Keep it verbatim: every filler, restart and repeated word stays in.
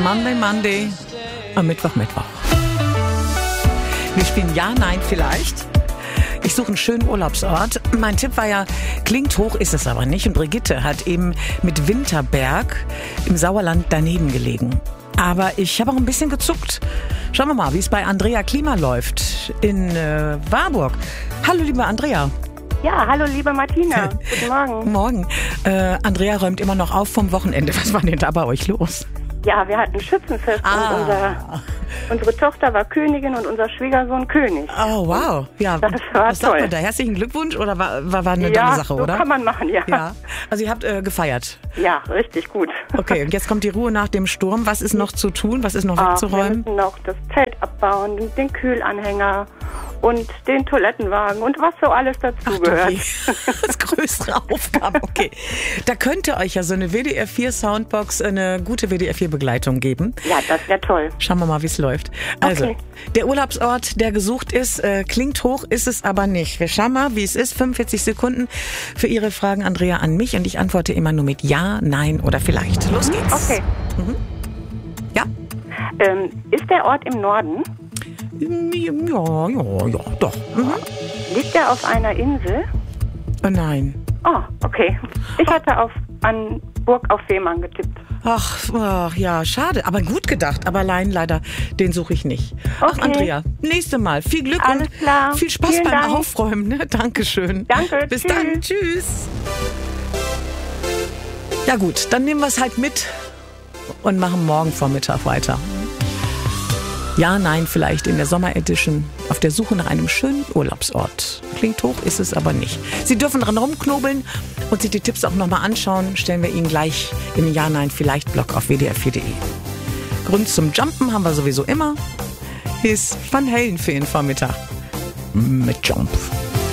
Monday, Monday. Am Mittwoch, Mittwoch. Wir spielen Ja, Nein, Vielleicht. Ich suche einen schönen Urlaubsort. Mein Tipp war ja, klingt hoch, ist es aber nicht. Und Brigitte hat eben mit Winterberg im Sauerland daneben gelegen. Aber ich habe auch ein bisschen gezuckt. Schauen wir mal, wie es bei Andrea Klima läuft in äh, Warburg. Hallo, liebe Andrea. Ja, hallo, liebe Martina. Guten Morgen. Morgen. Äh, Andrea räumt immer noch auf vom Wochenende. Was war denn da bei euch los? Ja, wir hatten Schützenfest Ah. und unser, unsere Tochter war Königin und unser Schwiegersohn König. Oh, wow. Ja, Das war was sagt toll. man da? Herzlichen Glückwunsch oder war, war, war eine Ja, tolle Sache, so oder? kann man machen, ja. Ja. Also ihr habt äh, gefeiert. Ja, richtig gut. Okay, und jetzt kommt die Ruhe nach dem Sturm. Was ist noch zu tun? Was ist noch Ah, wir wegzuräumen? müssen noch das Zelt abbauen, den Kühlanhänger und den Toilettenwagen und was so alles Ach du dazugehört. je. Das größere Aufgabe, okay. Da könnte euch ja so eine W D R vier Soundbox eine gute W D R vier Begleitung geben. Ja, das wäre toll. Schauen wir mal, wie es läuft. Also, Okay. der Urlaubsort, der gesucht ist, äh, klingt hoch, ist es aber nicht. Wir schauen mal, wie es ist. fünfundvierzig Sekunden für Ihre Fragen, Andrea, an mich. Und ich antworte immer nur mit Ja, Nein oder Vielleicht. Los geht's. Okay. Ja? Ähm, ist der Ort im Norden? Ja, ja, ja, doch. Mhm. Liegt er auf einer Insel? Oh nein. Oh, okay. Ich hatte auf an Burg auf Fehmarn getippt. Ach, ach, ja, schade. Aber gut gedacht. Aber allein leider, den suche ich nicht. Ach, Okay. Andrea, nächste Mal. Viel Glück Alles und klar. viel Spaß Vielen beim Dank. Aufräumen. Ne? Dankeschön. Danke, Bis tschüss. dann. Tschüss. Ja gut, dann nehmen wir es halt mit und machen morgen Vormittag weiter. Ja, nein, vielleicht in der Sommer-Edition auf der Suche nach einem schönen Urlaubsort. Klingt hoch, ist es aber nicht. Sie dürfen dran rumknobeln und sich die Tipps auch nochmal anschauen. Stellen wir Ihnen gleich im Ja, nein, vielleicht Blog auf w d r vier punkt de. Grund zum Jumpen haben wir sowieso immer. Hier ist Van Halen für den Vormittag. Mit Jump.